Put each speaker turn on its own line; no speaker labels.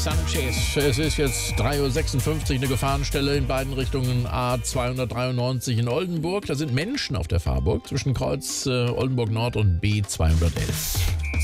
Sanchez. Es ist jetzt 3.56 Uhr, eine Gefahrenstelle in beiden Richtungen A293 in Oldenburg. Da sind Menschen auf der Fahrburg zwischen Kreuz Oldenburg Nord und B211.